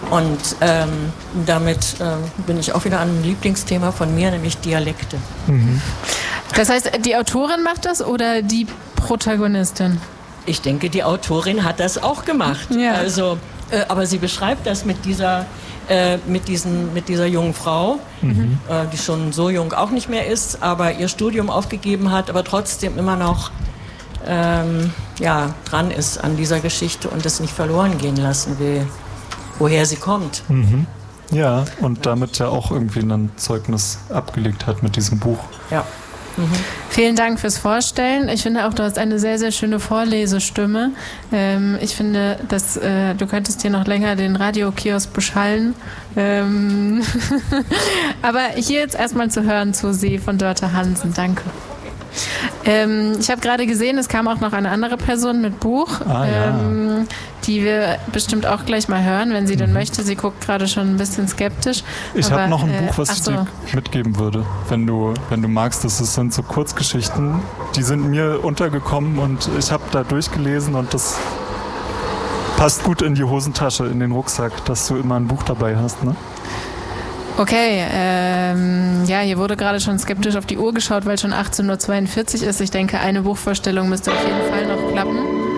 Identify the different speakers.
Speaker 1: Und damit bin ich auch wieder an einem Lieblingsthema von mir, nämlich Dialekte.
Speaker 2: Mhm.
Speaker 3: Das heißt, die Autorin macht das oder die Protagonistin?
Speaker 1: Ich denke, die Autorin hat das auch gemacht.
Speaker 3: Ja.
Speaker 1: Also, aber sie beschreibt das mit dieser jungen Frau, die schon so jung auch nicht mehr ist, aber ihr Studium aufgegeben hat, aber trotzdem immer noch dran ist an dieser Geschichte und es nicht verloren gehen lassen will, woher sie kommt.
Speaker 2: Mhm. Ja, und damit ja auch irgendwie ein Zeugnis abgelegt hat mit diesem Buch.
Speaker 1: Ja. Mhm.
Speaker 3: Vielen Dank fürs Vorstellen. Ich finde auch, du hast eine sehr, sehr schöne Vorlesestimme. Ich finde, dass du könntest hier noch länger den Radiokiosk beschallen. Aber hier jetzt erstmal zu hören zu Sie von Dörte Hansen. Danke. Ich habe gerade gesehen, es kam auch noch eine andere Person mit Buch, die wir bestimmt auch gleich mal hören, wenn sie denn möchte. Sie guckt gerade schon ein bisschen skeptisch.
Speaker 2: Ich habe noch ein Buch, was ich dir mitgeben würde, wenn du magst. Das sind so Kurzgeschichten, die sind mir untergekommen und ich habe da durchgelesen und das passt gut in die Hosentasche, in den Rucksack, dass du immer ein Buch dabei hast, ne?
Speaker 3: Okay, hier wurde gerade schon skeptisch auf die Uhr geschaut, weil schon 18:42 Uhr ist. Ich denke, eine Buchvorstellung müsste auf jeden Fall noch klappen.